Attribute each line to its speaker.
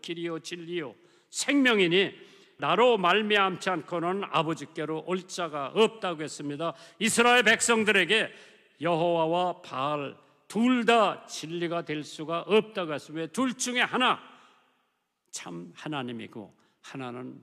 Speaker 1: 길이요 진리요 생명이니 나로 말미암지 않고는 아버지께로 올 자가 없다고 했습니다. 이스라엘 백성들에게 여호와와 바알 둘 다 진리가 될 수가 없다고 했습니다. 둘 중에 하나 참 하나님이고 하나는